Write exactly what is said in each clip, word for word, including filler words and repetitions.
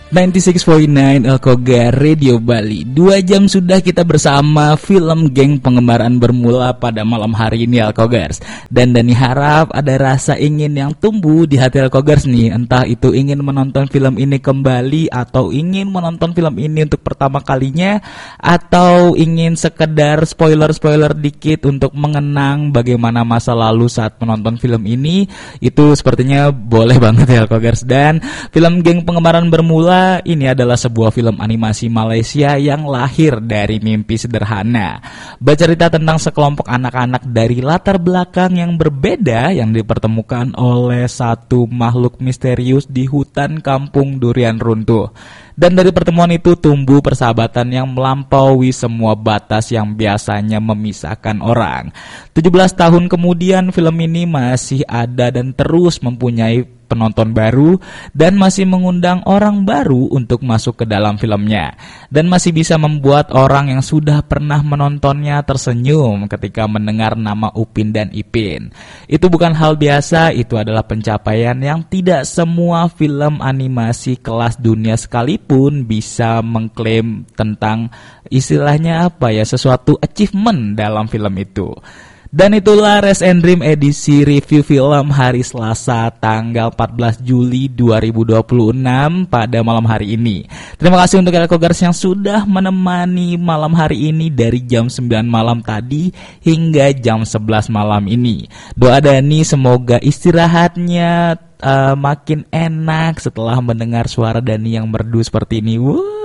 sembilan puluh enam koma sembilan Alkogar Radio Bali. Dua jam sudah kita bersama film Geng Pengembaraan bermula pada malam hari ini Alkogars. Dan Dani harap ada rasa ingin yang tumbuh di hati Alkogars nih. Entah itu ingin menonton film ini kembali, atau ingin menonton film ini untuk pertama kalinya, atau ingin sekedar spoiler-spoiler dikit untuk mengenang bagaimana masa lalu saat menonton film ini. Itu sepertinya boleh banget ya Alkogars. Dan film Geng Pengembaraan bermula ini adalah sebuah film animasi Malaysia yang lahir dari mimpi sederhana. Bercerita tentang sekelompok anak-anak dari latar belakang yang berbeda yang dipertemukan oleh satu makhluk misterius di hutan kampung durian runtuh. Dan dari pertemuan itu tumbuh persahabatan yang melampaui semua batas yang biasanya memisahkan orang. tujuh belas tahun kemudian film ini masih ada dan terus mempunyai penonton baru dan masih mengundang orang baru untuk masuk ke dalam filmnya, dan masih bisa membuat orang yang sudah pernah menontonnya tersenyum ketika mendengar nama Upin dan Ipin. Itu bukan hal biasa, itu adalah pencapaian yang tidak semua film animasi kelas dunia sekalipun bisa mengklaim tentang istilahnya apa ya, sesuatu achievement dalam film itu. Dan itulah Rest and Dream edisi review film hari Selasa tanggal empat belas Juli dua ribu dua puluh enam pada malam hari ini. Terima kasih untuk Alkogars yang sudah menemani malam hari ini dari jam sembilan malam tadi hingga jam sebelas malam ini. Doa Dani semoga istirahatnya uh, makin enak setelah mendengar suara Dani yang merdu seperti ini. Wuh.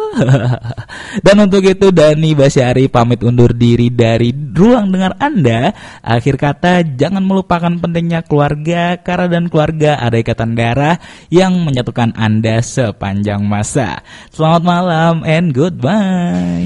Dan untuk itu Dani Basyari pamit undur diri dari ruang dengar Anda. Akhir kata, jangan melupakan pentingnya keluarga, karena dan keluarga ada ikatan darah yang menyatukan Anda sepanjang masa. Selamat malam and goodbye.